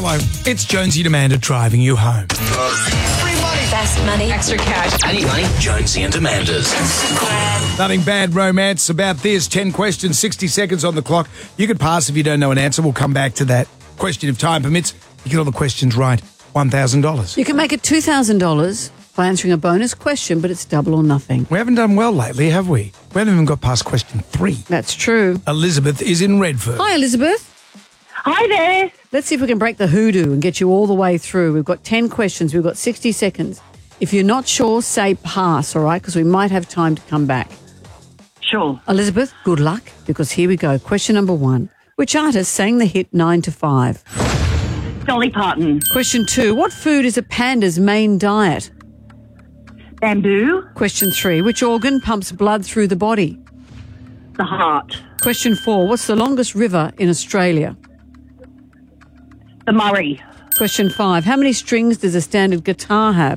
Hello, it's Jonesy and Amanda driving you home. Free money. Best money. Extra cash. I need money. Jonesy and Amanda's. Nothing bad romance about this. 10 questions, 60 seconds on the clock. You could pass if you don't know an answer. We'll come back to that. Question if time permits. You get all the questions right. $1,000. You can make it $2,000 by answering a bonus question, but it's double or nothing. We haven't done well lately, have we? We haven't even got past question 3. That's true. Elizabeth is in Redford. Hi, Elizabeth. Hi there. Let's see if we can break the hoodoo and get you all the way through. We've got 10 questions. We've got 60 seconds. If you're not sure, say pass, all right, because we might have time to come back. Sure. Elizabeth, good luck, because here we go. Question number 1. Which artist sang the hit 9 to 5? Dolly Parton. Question 2. What food is a panda's main diet? Bamboo. Question 3. Which organ pumps blood through the body? The heart. Question 4. What's the longest river in Australia? The Murray. Question 5. How many strings does a standard guitar have?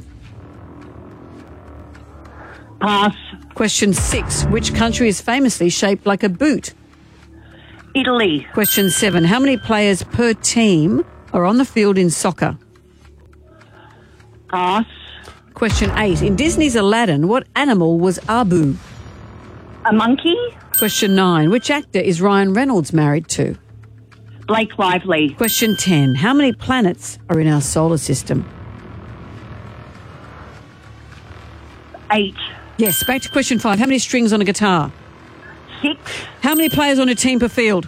Pass. Question 6. Which country is famously shaped like a boot? Italy. Question 7. How many players per team are on the field in soccer? Pass. Question 8. In Disney's Aladdin, what animal was Abu? A monkey. Question 9. Which actor is Ryan Reynolds married to? Blake Lively. Question 10. How many planets are in our solar system? 8. Yes, back to question 5. How many strings on a guitar? 6. How many players on a team per field?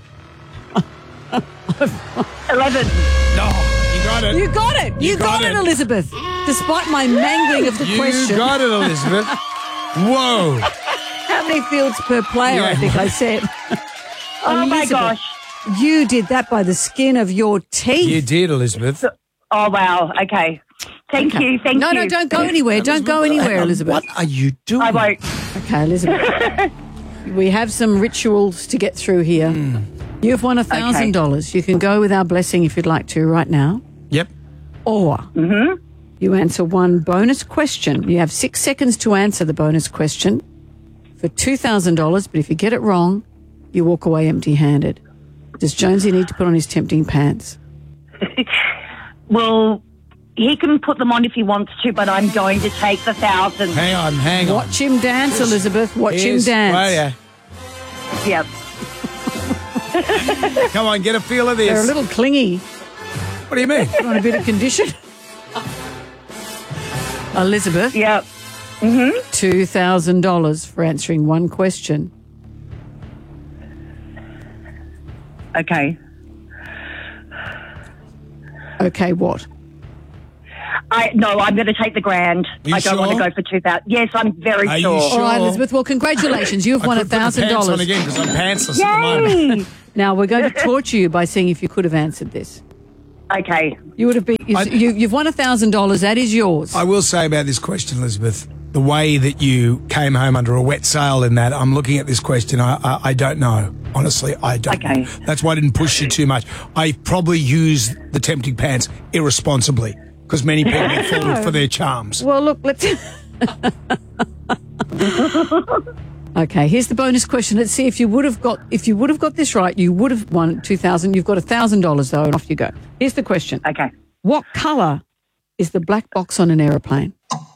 11. No, you got it. You got it. You got it, Elizabeth. Despite my mangling of the question. You got it, Elizabeth. Whoa. How many fields per player, I think I said. Oh, my gosh. You did that by the skin of your teeth. You did, Elizabeth. Oh, wow. Okay. Thank you. Thank you. No, don't go anywhere. Don't go anywhere, Elizabeth. What are you doing? I won't. Okay, Elizabeth. We have some rituals to get through here. You've won $1,000. You can go with our blessing if you'd like to right now. Yep. Or you answer one bonus question. You have 6 seconds to answer the bonus question for $2,000, but if you get it wrong, you walk away empty-handed. Does Jonesy need to put on his tempting pants? Well, he can put them on if he wants to, but I'm going to take the 1,000. Hang on. Watch him dance, Elizabeth. Watch him Here's- dance. Right, Yep. yeah. Come on, get a feel of this. They're a little clingy. What do you mean? Put on a bit of condition. Elizabeth, Yep. $2,000 for answering one question. Okay. Okay, what? I'm going to take the grand. You I don't want to sure? go for 2,000. Yes, I'm very Are you sure. sure? All right, Elizabeth. Well, congratulations. You've won I could put the pants on $1,000. again because I'm pantsless at the moment. Yay! Now, we're going to torture you by seeing if you could have answered this. Okay. You would have been. You've won $1,000. That is yours. I will say about this question, Elizabeth, the way that you came home under a wet sail in that, I'm looking at this question, I don't know. Honestly, I don't know. That's why I didn't push you too much. I probably used the tempting pants irresponsibly because many people have fallen for their charms. Well, look, let's... Okay, here's the bonus question. Let's see if you would have got this right, you would have won $2,000. You've got $1,000 though, and off you go. Here's the question. Okay. What colour is the black box on an aeroplane?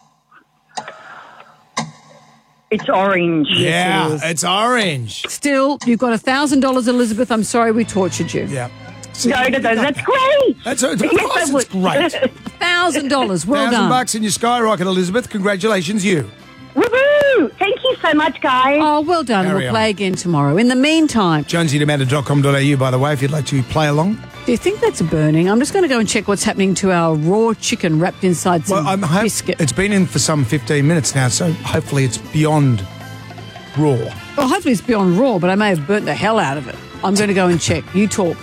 It's orange. Yeah, it's orange. Still, you've got $1,000, Elizabeth. I'm sorry we tortured you. Yeah. No, that's great. That's of course, it's great. $1,000. Well done. $1,000 in your skyrocket, Elizabeth. Congratulations, you. Woohoo! Thank you so much, guys. Oh, well done. Carry We'll on. play again tomorrow. In the meantime, jonesy@amanda.com.au, by the way, if you'd like to play along. do you think that's burning? I'm just going to go and check what's happening to our raw chicken wrapped inside some biscuit. It's been in for some 15 minutes now, so hopefully it's beyond raw. Well, hopefully it's beyond raw, but I may have burnt the hell out of it. I'm going to go and check. You talk.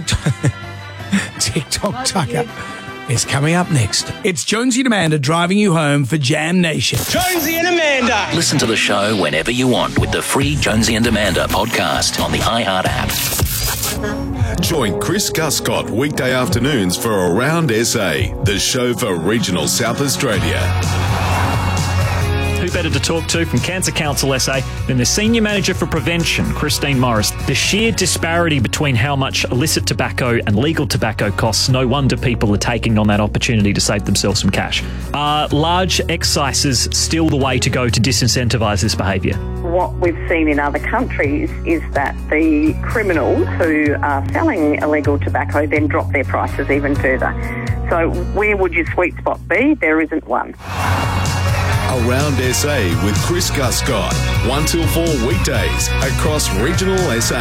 TikTok Tucker is coming up next. It's Jonesy and Amanda driving you home for Jam Nation. Jonesy and Amanda. Listen to the show whenever you want with the free Jonesy and Amanda podcast on the iHeart app. Join Chris Guscott weekday afternoons for Around SA, the show for regional South Australia. who better to talk to from Cancer Council SA than the Senior Manager for Prevention, Christine Morris. The sheer disparity between how much illicit tobacco and legal tobacco costs, no wonder people are taking on that opportunity to save themselves some cash. Are large excises still the way to go to disincentivise this behaviour? What we've seen in other countries is that the criminals who are selling illegal tobacco then drop their prices even further. So where would your sweet spot be? There isn't one. Around SA with Chris Guscott, 1 till 4 weekdays across regional SA.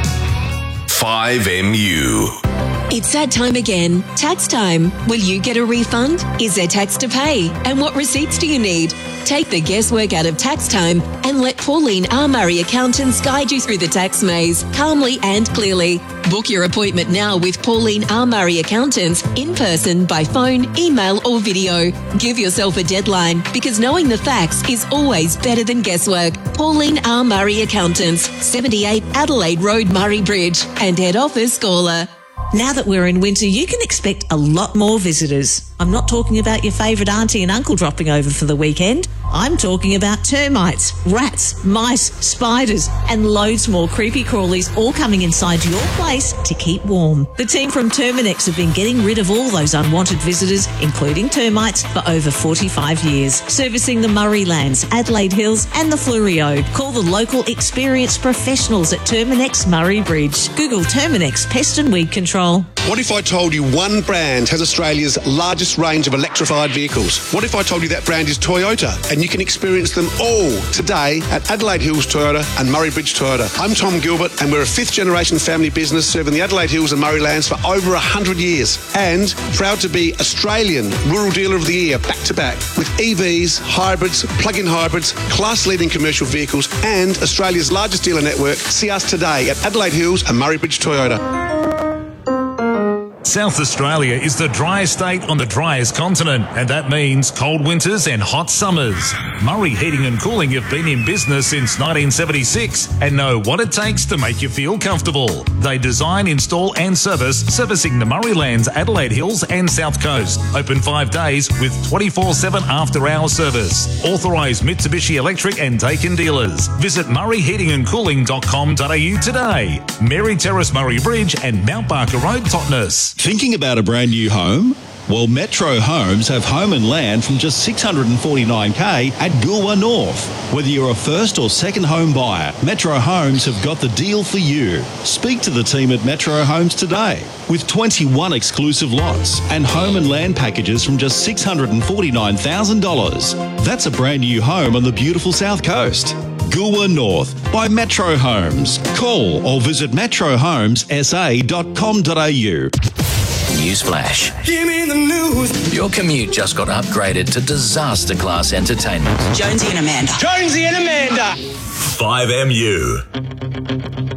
5MU. It's that time again. Tax time. Will you get a refund? Is there tax to pay? And what receipts do you need? Take the guesswork out of tax time and let Pauline R. Murray Accountants guide you through the tax maze calmly and clearly. Book your appointment now with Pauline R. Murray Accountants in person, by phone, email or video. Give yourself a deadline, because knowing the facts is always better than guesswork. Pauline R. Murray Accountants, 78 Adelaide Road, Murray Bridge, and head office Gawler. Now that we're in winter, you can expect a lot more visitors. I'm not talking about your favourite auntie and uncle dropping over for the weekend. I'm talking about termites, rats, mice, spiders, and loads more creepy crawlies all coming inside your place to keep warm. The team from Terminex have been getting rid of all those unwanted visitors, including termites, for over 45 years, servicing the Murray Lands, Adelaide Hills and the Fleurieu. Call the local experienced professionals at Terminex Murray Bridge. Google Terminex Pest and Weed Control. What if I told you one brand has Australia's largest range of electrified vehicles? What if I told you that brand is Toyota, and you can experience them all today at Adelaide Hills Toyota and Murray Bridge Toyota? I'm Tom Gilbert, and we're a 5th generation family business serving the Adelaide Hills and Murray Lands for over 100 years, and proud to be Australian Rural Dealer of the Year back to back with EVs, hybrids, plug-in hybrids, class-leading commercial vehicles, and Australia's largest dealer network. See us today at Adelaide Hills and Murray Bridge Toyota. South Australia is the driest state on the driest continent, and that means cold winters and hot summers. Murray Heating and Cooling have been in business since 1976 and know what it takes to make you feel comfortable. They design, install and servicing the Murray Lands, Adelaide Hills and South Coast. Open 5 days with 24/7 after-hours service. Authorised Mitsubishi Electric and Daikin dealers. Visit murrayheatingandcooling.com.au today. Mary Terrace, Murray Bridge and Mount Barker Road, Totnes. Thinking about a brand new home? Well, Metro Homes have home and land from just $649K at Goolwa North. Whether you're a first or second home buyer, Metro Homes have got the deal for you. Speak to the team at Metro Homes today. With 21 exclusive lots and home and land packages from just $649,000. That's a brand new home on the beautiful South Coast. Goolwa North by Metro Homes. Call or visit metrohomessa.com.au. Newsflash. Give me the news. Your commute just got upgraded to disaster class entertainment. Jonesy and Amanda. 5MU.